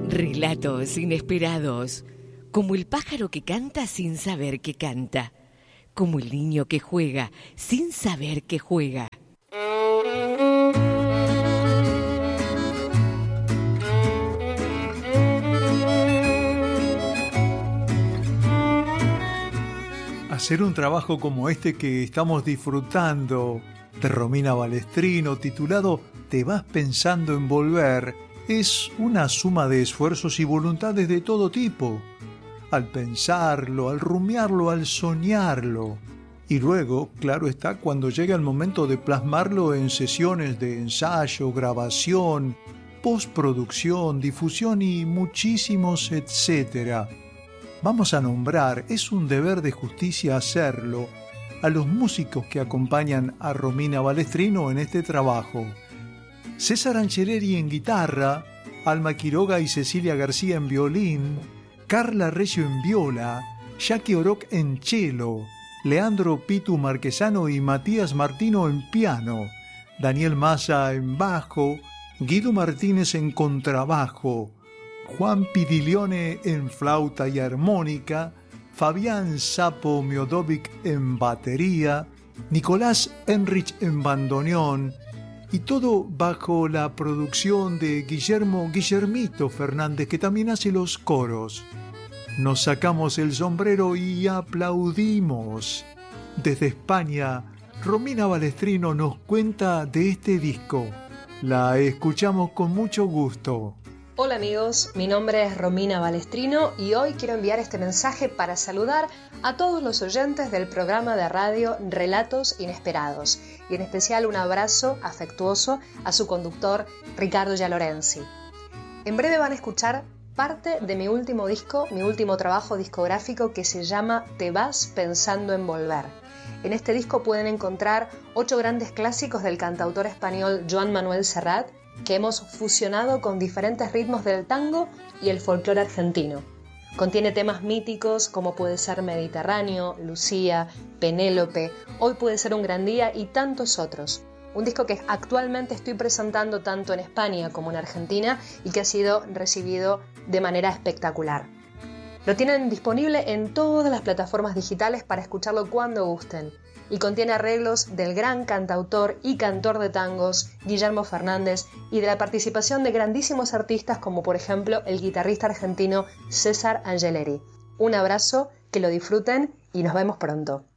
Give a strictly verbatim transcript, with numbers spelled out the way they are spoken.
Relatos inesperados, como el pájaro que canta sin saber que canta, como el niño que juega sin saber que juega. Hacer un trabajo como este que estamos disfrutando de Romina Balestrino, titulado Te vas pensando en volver, es una suma de esfuerzos y voluntades de todo tipo. Al pensarlo, al rumiarlo, al soñarlo. Y luego, claro está, cuando llega el momento de plasmarlo en sesiones de ensayo, grabación, postproducción, difusión y muchísimos etcétera. Vamos a nombrar, es un deber de justicia hacerlo, a los músicos que acompañan a Romina Balestrino en este trabajo. César Angeleri en guitarra, Alma Quiroga y Cecilia García en violín, Carla Recio en viola, Jackie Oroc en cello, Leandro Pitu Marquesano y Matías Martino en piano, Daniel Massa en bajo, Guido Martínez en contrabajo, Juan Pidilione en flauta y armónica, Fabián Sapo Miodovic en batería, Nicolás Enrich en bandoneón, y todo bajo la producción de Guillermo Guillermito Fernández, que también hace los coros. Nos sacamos el sombrero y aplaudimos. Desde España, Romina Balestrino nos cuenta de este disco. La escuchamos con mucho gusto. Hola amigos, mi nombre es Romina Balestrino y hoy quiero enviar este mensaje para saludar a todos los oyentes del programa de radio Relatos Inesperados y en especial un abrazo afectuoso a su conductor Ricardo Gialorenzi. En breve van a escuchar parte de mi último disco, mi último trabajo discográfico que se llama Te vas pensando en volver. En este disco pueden encontrar ocho grandes clásicos del cantautor español Joan Manuel Serrat, que hemos fusionado con diferentes ritmos del tango y el folclore argentino. Contiene temas míticos como puede ser Mediterráneo, Lucía, Penélope, Hoy puede ser un gran día y tantos otros. Un disco que actualmente estoy presentando tanto en España como en Argentina y que ha sido recibido de manera espectacular. Lo tienen disponible en todas las plataformas digitales para escucharlo cuando gusten. Y contiene arreglos del gran cantautor y cantor de tangos Guillermo Fernández y de la participación de grandísimos artistas como por ejemplo el guitarrista argentino César Angeleri. Un abrazo, que lo disfruten y nos vemos pronto.